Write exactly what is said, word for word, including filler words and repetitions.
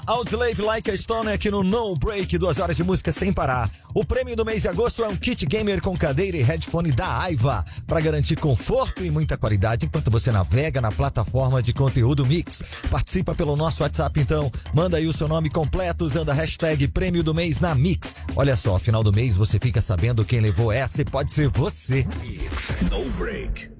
Outslave Like a Stone aqui no No Break, duas horas de música sem parar. O prêmio do mês de agosto é um kit gamer com cadeira e headphone da Aiva, para garantir conforto e muita qualidade enquanto você navega na plataforma de conteúdo Mix. Participa pelo nosso WhatsApp então, manda aí o seu nome completo usando a hashtag prêmio do mês na Mix. Olha só, final do mês você fica sabendo quem levou essa e pode ser você. Mix No Break.